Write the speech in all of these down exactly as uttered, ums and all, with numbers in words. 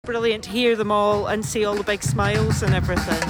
Brilliant to hear them all and see all the big smiles and everything.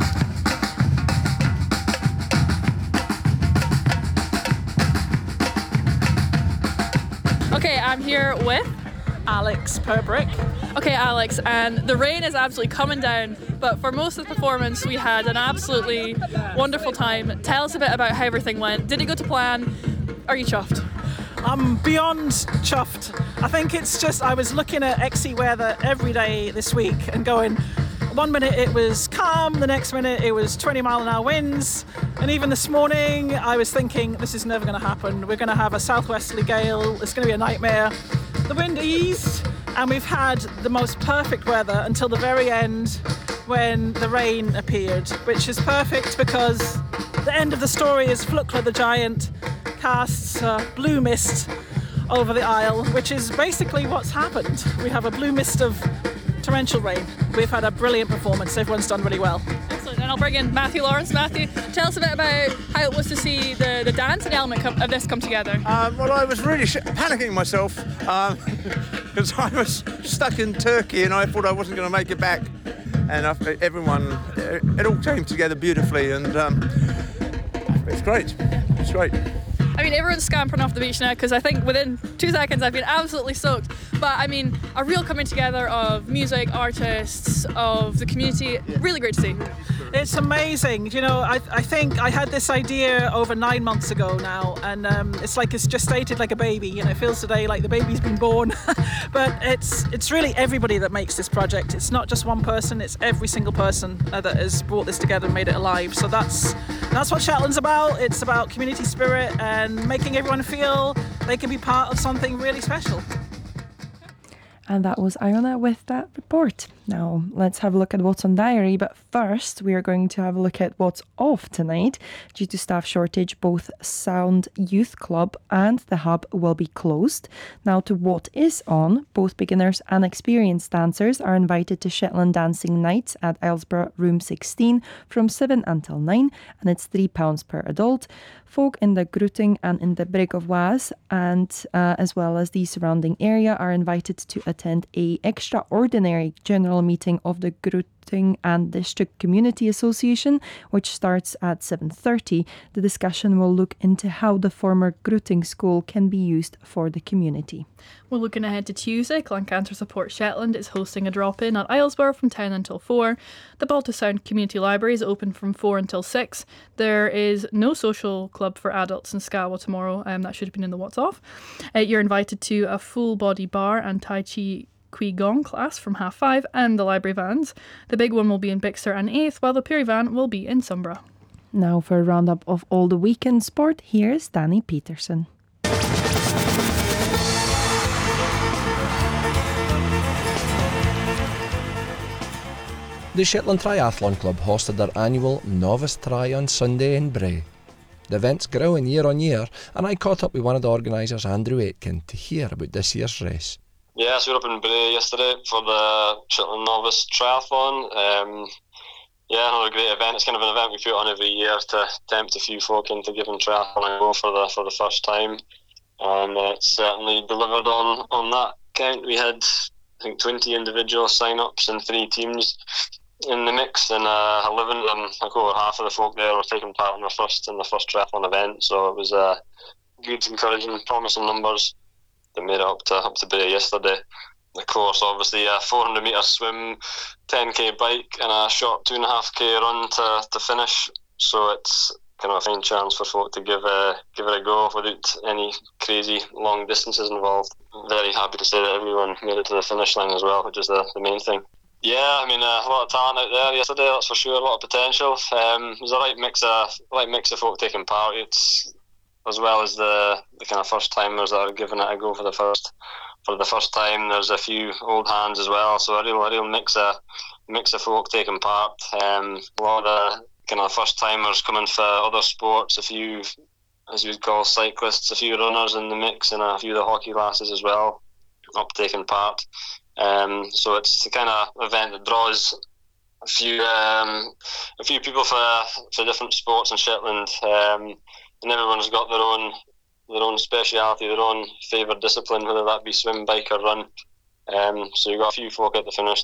Okay, I'm here with Alex Perbrick. Okay, Alex, and the rain is absolutely coming down, but for most of the performance we had an absolutely wonderful time. Tell us a bit about how everything went. Did it go to plan? Are you chuffed? I'm beyond chuffed. I think it's just, I was looking at X E weather every day this week and going, one minute it was calm, the next minute it was twenty mile an hour winds, and even this morning I was thinking, this is never going to happen. We're going to have a southwesterly gale, it's going to be a nightmare. The wind eased, and we've had the most perfect weather until the very end when the rain appeared, which is perfect because the end of the story is Flukla the Giant casts uh, blue mist over the Isle, which is basically what's happened. We have a blue mist of torrential rain. We've had a brilliant performance. Everyone's done really well. Excellent. And I'll bring in Matthew Lawrence. Matthew, tell us a bit about how it was to see the, the dancing element come, of this come together. Um, well, I was really sh- panicking myself because um, I was stuck in Turkey and I thought I wasn't going to make it back. And I, everyone, it all came together beautifully, and um, it's great. It's great. I mean, everyone's scampering off the beach now because I think within two seconds I've been absolutely soaked. But I mean, a real coming together of music, artists, of the community. Really great to see. It's amazing. You know, I, I think I had this idea over nine months ago now, and um, it's like it's gestated like a baby, and it feels today like the baby's been born. But it's it's really everybody that makes this project. It's not just one person, it's every single person uh, that has brought this together and made it alive. So that's that's what Shetland's about. It's about community spirit and making everyone feel they can be part of something really special. And that was Iona with that report. Now, let's have a look at what's on diary. But first, we are going to have a look at what's off tonight. Due to staff shortage, both Sound Youth Club and the Hub will be closed. Now, to what is on, both beginners and experienced dancers are invited to Shetland Dancing Nights at Aylesborough Room sixteen from seven until nine, and it's three pounds per adult. Folk in the Grooting and in the Brig of Was, and uh, as well as the surrounding area, are invited to attend a extraordinary general meeting of the Grooting and District Community Association, which starts at seven thirty. The discussion will look into how the former Grooting School can be used for the community. We're looking ahead to Tuesday. Clan Cancer Support Shetland is hosting a drop-in at Aylesborough from ten until four. The Balta Sound Community Library is open from four until six. There is no social club for adults in Scawa tomorrow. Um, that should have been in the What's Off. Uh, you're invited to a full-body bar and Tai Chi Kui Gong class from half five, and the library vans. The big one will be in Bixter and eighth, while the Piri van will be in Sombra. Now for a roundup of all the weekend sport, here's Danny Peterson. The Shetland Triathlon Club hosted their annual Novice Tri on Sunday in Bray. The event's growing year on year, and I caught up with one of the organisers, Andrew Aitken, to hear about this year's race. Yeah, so we were up in Bray yesterday for the Shetland Novice Triathlon. Um, yeah, another great event. It's kind of an event we put on every year to tempt a few folk into giving triathlon a go for the for the first time, and uh, it's certainly delivered on on that count. We had, I think, twenty individual sign-ups and three teams in the mix, and uh, eleven of them, like over half of the folk there, were taking part in their first in the first triathlon event. So it was uh, good, encouraging, promising numbers that made it up to up to Bray yesterday. The course, obviously, a four hundred metre swim, ten k bike, and a short two and a half k run to to finish. So it's kind of a fine chance for folk to give a give it a go without any crazy long distances involved. Very happy to say that everyone made it to the finish line as well, which is the, the main thing. Yeah, I mean, uh, a lot of talent out there yesterday, that's for sure, a lot of potential. Um, there's a right mix of right mix of folk taking part. It's as well as the, the kind of first timers that are giving it a go for the first for the first time. There's a few old hands as well, so a real a real mix of mix of folk taking part. Um, a lot of the kind of first timers coming for other sports. A few, as you'd call, cyclists. A few runners in the mix, and a few of the hockey lasses as well up taking part. Um, so it's the kind of event that draws a few um, a few people for for different sports in Shetland, um, and everyone's got their own their own speciality, their own favoured discipline, whether that be swim, bike or run. Um, so you've got a few folk at the finish